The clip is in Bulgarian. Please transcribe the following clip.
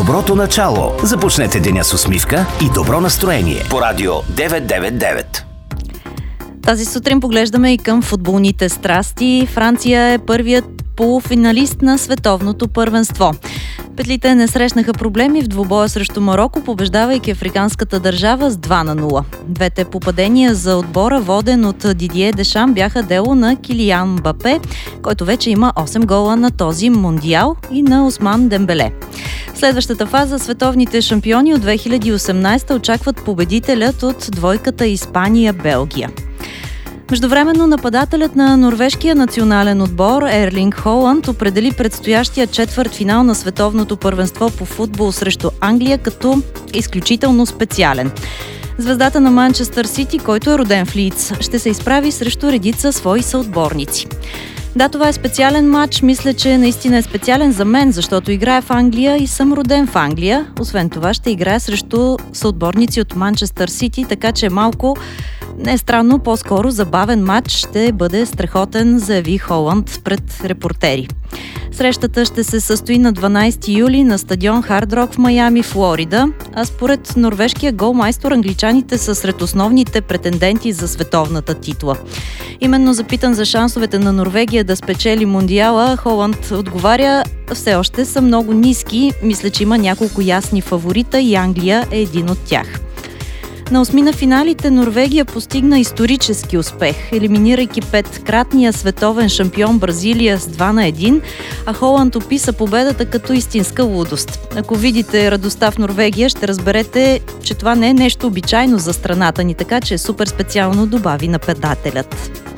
Доброто начало. Започнете деня с усмивка и добро настроение по радио 999. Тази сутрин поглеждаме и към футболните страсти. Франция е първият полуфиналист на световното първенство. Петлите не срещнаха проблеми в двубоя срещу Мароко, побеждавайки африканската държава с 2-0. Двете попадения за отбора, воден от Дидие Дешам, бяха дело на Килиян Мбапе, който вече има 8 гола на този мондиал, и на Осман Дембеле. В следващата фаза световните шампиони от 2018 очакват победителят от двойката Испания-Белгия. Междувременно нападателят на норвежкия национален отбор Ерлинг Холанд определи предстоящия четвъртфинал на световното първенство по футбол срещу Англия като изключително специален. Звездата на Манчестър Сити, който е роден в Лийдс, ще се изправи срещу редица свои съотборници. Да, това е специален матч. Мисля, че наистина е специален за мен, защото играя в Англия и съм роден в Англия. Освен това ще играя срещу съотборници от Манчестър Сити, така че малко не е странно, по-скоро забавен матч ще бъде страхотен, заяви Холанд пред репортери. Срещата ще се състои на 12 юли на стадион Хард Рок в Майами, Флорида, а според норвежкия голмайстор англичаните са сред основните претенденти за световната титла. Именно запитан за шансовете на Норвегия да спечели мондиала, Холанд отговаря: все още са много ниски, мисля, че има няколко ясни фаворита и Англия е един от тях. На осми на финалите Норвегия постигна исторически успех, елиминирайки петкратния световен шампион Бразилия с 2-1, а Холанд описа победата като истинска лудост. Ако видите радостта в Норвегия, ще разберете, че това не е нещо обичайно за страната ни, така че е супер специално, добави нападателят.